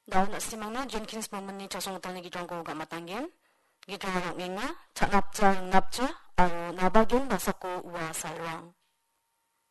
Nauna simangna Jenkins Momani 자성탄의 기존고가 마땅긴 기존고가 cak napja napja aro nabagin masako uwa salwang.